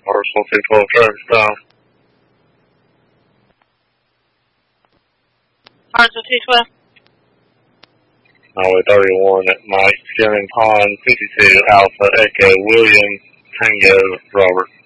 Horse 1212 traffic stop. Horse 1212. Highway 31 at Mike, Shannon Pond, 52 Alpha Echo William Tango Robert.